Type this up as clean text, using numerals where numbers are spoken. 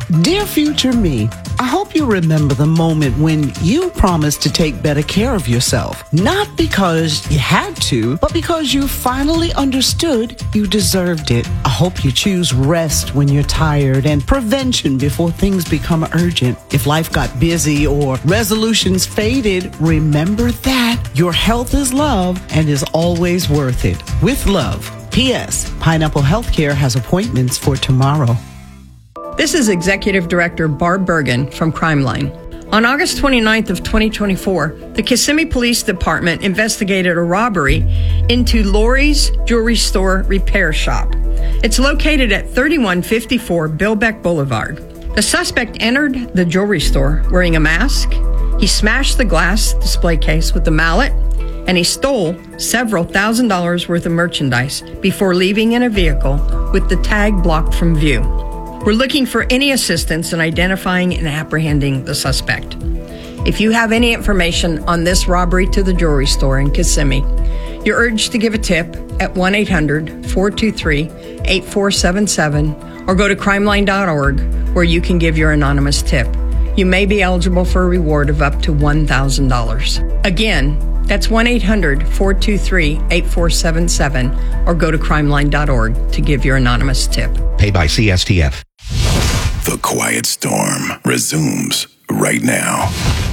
Dear future me, I hope you remember the moment when you promised to take better care of yourself. Not because you had to, but because you finally understood you deserved it. I hope you choose rest when you're tired and prevention before things become urgent. If life got busy or resolutions faded, remember that your health is love and is always worth it. With love. P.S. Pineapple Healthcare has appointments for tomorrow. This is Executive Director Barb Bergen from Crime Line. On August 29th of 2024, the Kissimmee Police Department investigated a robbery into Lori's Jewelry Store Repair Shop. It's located at 3154 Billbeck Boulevard. The suspect entered the jewelry store wearing a mask. He smashed the glass display case with a mallet, and he stole several $1,000s worth of merchandise before leaving in a vehicle with the tag blocked from view. We're looking for any assistance in identifying and apprehending the suspect. If you have any information on this robbery to the jewelry store in Kissimmee, you're urged to give a tip at 1-800-423-8477 or go to crimeline.org where you can give your anonymous tip. You may be eligible for a reward of up to $1,000. Again, that's 1-800-423-8477 or go to crimeline.org to give your anonymous tip. Paid by CSTF. The Quiet Storm resumes right now.